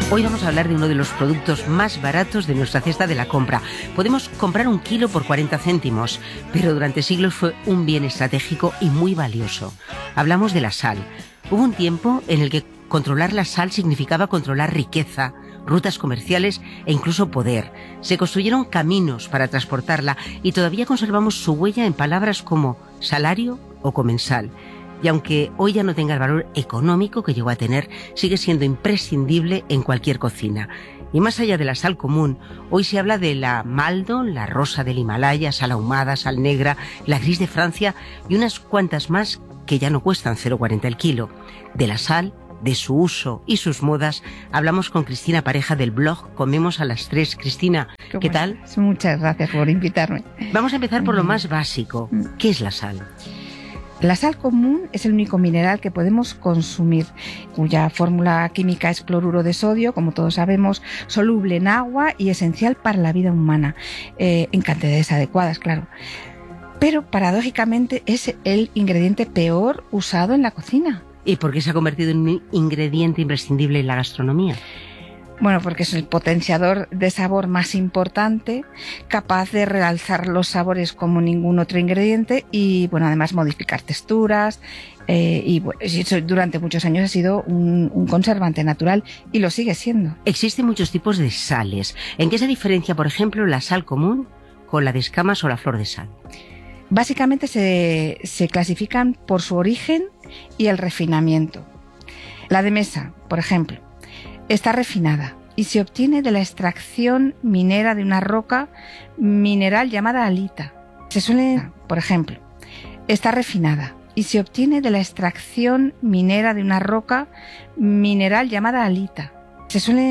Hoy vamos a hablar de uno de los productos más baratos de nuestra cesta de la compra. Podemos comprar 1 kilo por 40 céntimos, pero durante siglos fue un bien estratégico y muy valioso. Hablamos de la sal. Hubo un tiempo en el que controlar la sal significaba controlar riqueza, rutas comerciales e incluso poder. Se construyeron caminos para transportarla y todavía conservamos su huella en palabras como salario o comensal. Y aunque hoy ya no tenga el valor económico que llegó a tener, sigue siendo imprescindible en cualquier cocina. Y más allá de la sal común, hoy se habla de la Maldon, la rosa del Himalaya, sal ahumada, sal negra, la gris de Francia y unas cuantas más que ya no cuestan 0,40 el kilo. De la sal, de su uso y sus modas, hablamos con Cristina Pareja del blog Comemos a las 3. Cristina, ¿qué tal? Muchas gracias por invitarme. Vamos a empezar por lo más básico. ¿Qué es la sal? La sal común es el único mineral que podemos consumir, cuya fórmula química es cloruro de sodio, como todos sabemos, soluble en agua y esencial para la vida humana, en cantidades adecuadas, claro. Pero paradójicamente es el ingrediente peor usado en la cocina. ¿Y por qué se ha convertido en un ingrediente imprescindible en la gastronomía? Bueno, porque es el potenciador de sabor más importante, capaz de realzar los sabores como ningún otro ingrediente y, bueno, además modificar texturas. Y bueno, durante muchos años ha sido un conservante natural y lo sigue siendo. Existen muchos tipos de sales. ¿En qué se diferencia, por ejemplo, la sal común con la de escamas o la flor de sal? Básicamente se clasifican por su origen y el refinamiento. La de mesa, por ejemplo, está refinada y se obtiene de la extracción minera de una roca mineral llamada halita. Por ejemplo, está refinada y se obtiene de la extracción minera de una roca mineral llamada halita. Se suele